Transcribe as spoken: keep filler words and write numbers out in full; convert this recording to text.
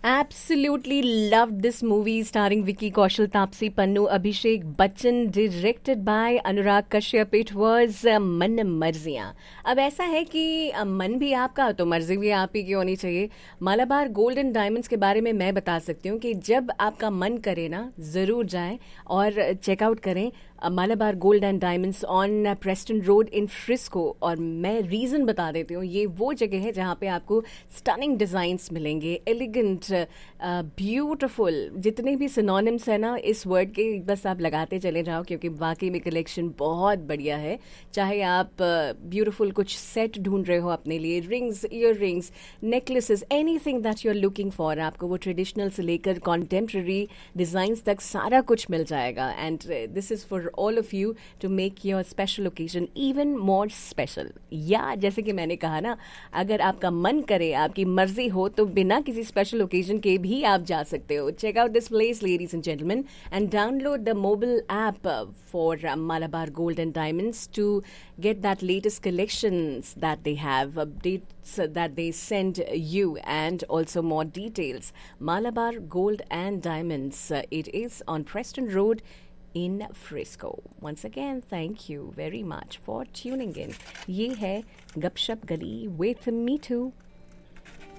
Absolutely loved this movie starring Vicky Kaushal, Taapsee Pannu, Abhishek Bachchan, directed by Anurag Kashyap. It was uh, मन मर्जियाँ. अब ऐसा है कि uh, मन भी आपका तो मर्जी भी आप ही की होनी चाहिए. मालाबार गोल्ड एंड डायमंड्स के बारे में मैं बता सकती हूँ कि जब आपका मन करे ना ज़रूर जाएं और चेकआउट करें Malabar gold and diamonds on Preston road in Frisco. और मैं रीज़न बता देती हूँ, ये वो जगह है जहाँ पे आपको स्टनिंग डिज़ाइंस मिलेंगे, एलिगेंट, ब्यूटिफुल, जितने भी सिनोनिम्स है ना इस वर्ड के बस आप लगाते चले जाओ क्योंकि वाकई में कलेक्शन बहुत बढ़िया है. चाहे आप ब्यूटिफुल uh, कुछ सेट ढूंढ रहे हो अपने लिए, rings, year rings, necklaces, anything that you are looking for, आपको वो ट्रेडिशनल से लेकर कॉन्टेम्प्रेरी डिज़ाइंस तक सारा कुछ मिल जाएगा. And this is for all of you to make your special occasion even more special. या जैसे कि मैंने कहा ना, अगर आपका मन करे, आपकी मर्जी हो तो बिना किसी स्पेशल ओकेजन के भी आप जा सकते हो. Check out this place, ladies and gentlemen, and download the mobile app uh, for uh, Malabar Gold and Diamonds to get that latest collections that they have, updates uh, that they send you, and also more details. Malabar Gold and Diamonds. Uh, it is on Preston Road in Frisco. Once again, thank you very much for tuning in. ये है गपशप गली with me too.